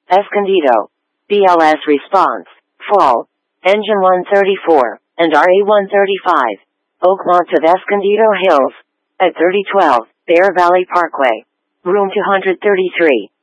Escondido. BLS response. Full. Engine 134, and RE 135. Oakmont of Escondido Hills. At 3012, Bear Valley Parkway. Room 233.